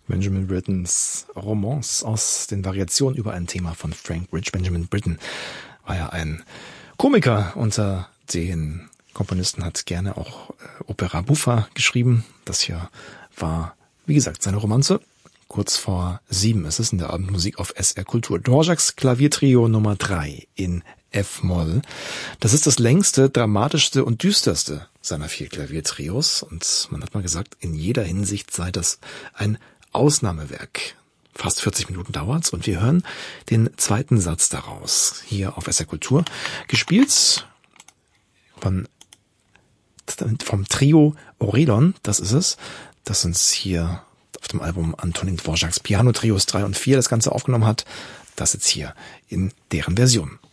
Benjamin Brittens Romance aus den Variationen über ein Thema von Frank Rich. Benjamin Britten war ja ein Komiker unter den Komponisten, hat gerne auch Opera buffa geschrieben. Das hier war, wie gesagt, seine Romanze. Kurz vor 7 ist es in der Abendmusik auf SR Kultur. Dvořáks Klaviertrio Nummer 3 in F-Moll. Das ist das längste, dramatischste und düsterste seiner 4 Klaviertrios. Und man hat mal gesagt, in jeder Hinsicht sei das ein Ausnahmewerk. Fast 40 Minuten dauert's und wir hören den zweiten Satz daraus hier auf SR Kultur. Gespielt vom Trio Orelon, das ist es, das uns hier auf dem Album Antonín Dvořáks Piano Trios 3 und 4 das Ganze aufgenommen hat. Das jetzt hier in deren Version.